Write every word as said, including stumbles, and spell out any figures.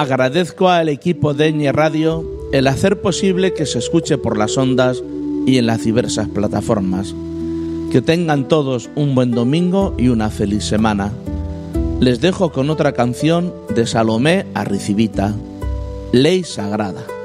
Agradezco al equipo de Ñ Radio el hacer posible que se escuche por las ondas y en las diversas plataformas. Que tengan todos un buen domingo y una feliz semana. Les dejo con otra canción de Salomé Arricivita, Ley Sagrada.